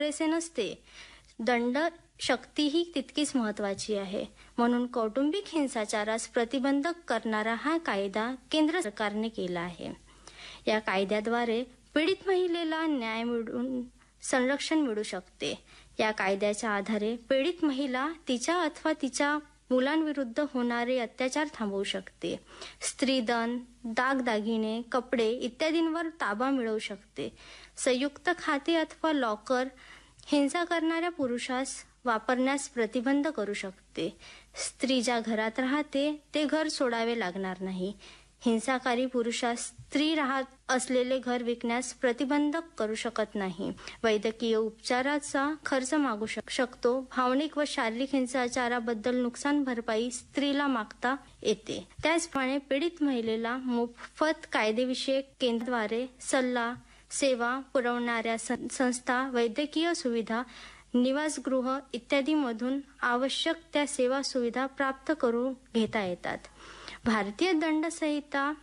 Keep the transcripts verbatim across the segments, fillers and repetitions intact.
पुरेसे नसते. दंड शक्तीही तितकीच महत्वाची आहे. म्हणून कौटुंबिक हिंसाचारास प्रतिबंध करणारा हा कायदा केंद्र सरकारने केला आहे. या कायद्याद्वारे पीडित महिलेला न्याय मिळून संरक्षण मिळू शकते. या कायद्याच्या आधारे पीडित महिला तिच्या अथवा तिच्या मुलांविरुद्ध होणारे अत्याचार थांबवू शकते. स्त्रीधन, दागदागिने, कपडे इत्यादींवर ताबा मिळवू शकते. संयुक्त खाते अथवा लॉकर हिंसा करणाऱ्या पुरुषास वापरण्यास प्रतिबंध करू शकते. स्त्री ज्या घरात राहते ते घर सोडावे लागणार नाही. हिंसाकारी पुरुषास स्त्री राहत असलेले घर विकण्यास प्रतिबंध करू शकत नाही. वैद्यकीय उपचाराचा खर्च मागू शकतो. भावनिक व शारीरिक हिंसाचाराबद्दल नुकसान भरपाई स्त्रीला मागता येते. त्याचप्रमाणे पीडित महिलेला मोफत कायदेविषयक केंद्राद्वारे सल्ला सेवा पुरवणाऱ्या संस्था, वैद्यकीय सुविधा, निवासगृह इत्यादी मधून आवश्यक त्या सेवा सुविधा प्राप्त करून घेता येतात. भारतीय दंड संहिता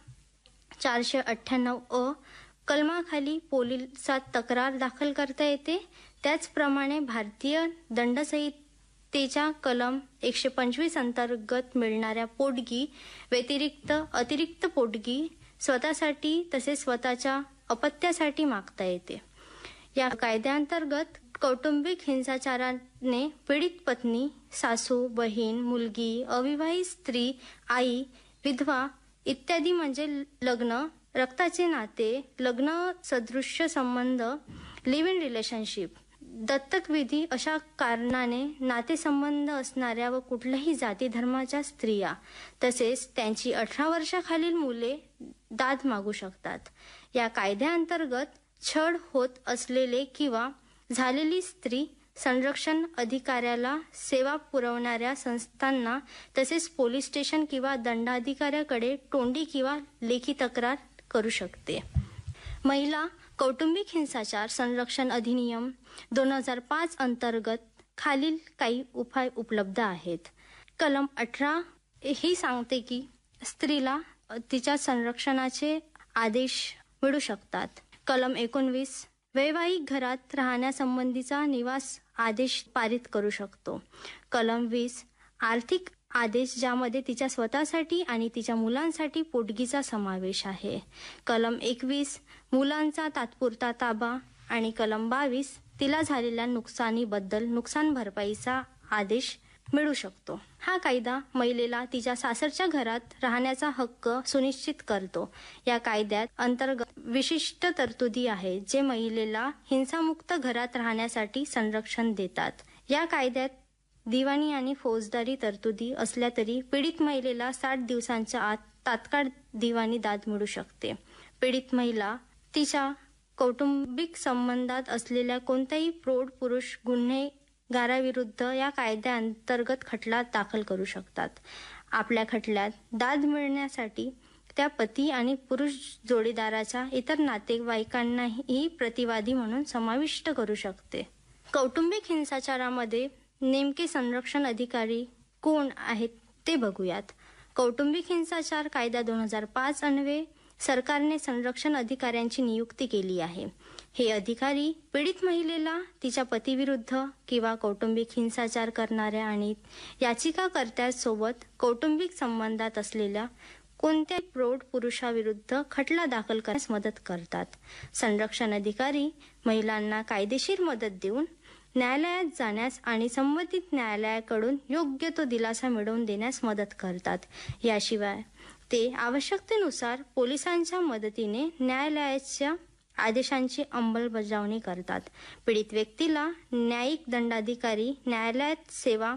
चारशे अठ्ठ्याण्णव अ कलमाखाली पोलिसात तक्रार दाखल करता येते. त्याचप्रमाणे भारतीय दंड संहितेच्या कलम एकशे पंचवीस अंतर्गत मिळणाऱ्या पोटगी व्यतिरिक्त अतिरिक्त पोटगी स्वतःसाठी तसेच स्वतःच्या अपत्यासाठी मागता येते. या कायद्याअंतर्गत कौटुंबिक हिंसाचाराने पीडित पत्नी, सासू, बहीण, मुलगी, अविवाहित स्त्री, आई, विधवा इत्यादी म्हणजे लग्न, रक्ताचे नाते, लग्न सदृश्य संबंध, लिव्ह इन रिलेशनशिप, दत्तक विधी अशा कारणाने नातेसंबंध असणाऱ्या व कुठल्याही जाती धर्माच्या स्त्रिया तसेच त्यांची अठरा वर्षाखालील मुले दाद मागू शकतात. या कायद्याअंतर्गत छळ होत असलेले किंवा झालेली स्त्री संरक्षण अधिकाऱ्याला, सेवा पुरवणाऱ्या संस्थांना तसेच पोलीस स्टेशन किंवा दंडाधिकाऱ्याकडे तोंडी किंवा लेखी तक्रार करू शकते. महिला कौटुंबिक हिंसाचार संरक्षण अधिनियम दोन हजार पाच अंतर्गत खालील काही उपाय उपलब्ध आहेत. कलम अठरा ही सांगते की स्त्रीला तिच्या संरक्षणाचे आदेश मिळू शकतात. कलम एकोणवीस वैवाहिक घरात राहण्यासंबंधीचा निवास आदेश पारित करू शकतो. कलम वीस आर्थिक आदेश ज्यामध्ये तिच्या स्वतःसाठी आणि तिच्या मुलांसाठी पोटगीचा समावेश आहे. कलम एकवीस मुलांचा तात्पुरता ताबा आणि कलम बावीस तिला झालेल्या नुकसानीबद्दल नुकसान भरपाईचा आदेश मिळू शकतो. हा कायदा महिलेला तिच्या सासरच्या घरात राहण्याचा हक्क सुनिश्चित करतो. या कायद्यात अंतर्गत विशिष्ट तरतुदी आहेत जे महिलेला हिंसामुक्त घरात राहण्यासाठी संरक्षण देतात. या कायद्यात दिवाणी आणि फौजदारी तरतुदी असल्या तरी पीडित महिलेला साठ दिवसांच्या आत तात्काळ दिवाणी दाद मिळू शकते. पीडित महिला तिच्या कौटुंबिक संबंधात असलेल्या कोणत्याही प्रौढ पुरुष गुन्हेगाराविरुद्ध या कायद्याअंतर्गत खटला दाखल करू शकतात. आपल्या खटल्यात दाद मिळण्यासाठी त्या पती आणि पुरुष जोडीदाराच्या इतर नातेवाईकांनाही प्रतिवादी म्हणून समाविष्ट करू शकते. कौटुंबिक हिंसाचारामध्ये नेमके संरक्षण अधिकारी कोण आहेत ते बघूयात. कौटुंबिक हिंसाचार कायदा दोन हजार पाच अन्वये सरकारने संरक्षण अधिकाऱ्यांची नियुक्ती केली आहे. हे अधिकारी पीडित महिलेला तिच्या पतीविरुद्ध किंवा कौटुंबिक हिंसाचार करणाऱ्या आणि याचिकाकर्त्यासोबत कौटुंबिक संबंधात असलेल्या कोणत्याही प्रौढ पुरुषाविरुद्ध खटला दाखल करण्यास मदत करतात. संरक्षण अधिकारी महिलांना कायदेशीर मदत देऊन न्यायालयात जाण्यास आणि संबंधित न्यायालयाकडून योग्य तो दिलासा मिळवून देण्यास मदत करतात. याशिवाय ते आवश्यकतेनुसार पोलिसांच्या मदतीने न्यायालयाच्या आदेशांची अंमलबजावणी करतात. पीडित व्यक्तीला न्यायिक दंडाधिकारी, न्यायालयात सेवा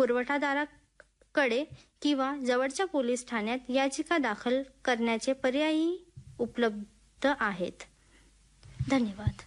पुरवठादाराकडे किंवा जवळच्या पोलीस ठाण्यात याचिका दाखल करण्याचे पर्यायही उपलब्ध आहेत. धन्यवाद.